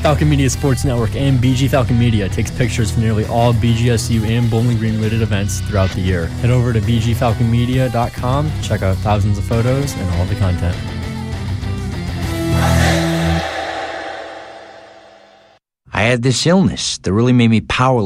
Falcon Media Sports Network and BG Falcon Media takes pictures for nearly all BGSU and Bowling Green related events throughout the year. Head over to bgfalconmedia.com to check out thousands of photos and all the content. I had this illness that really made me powerless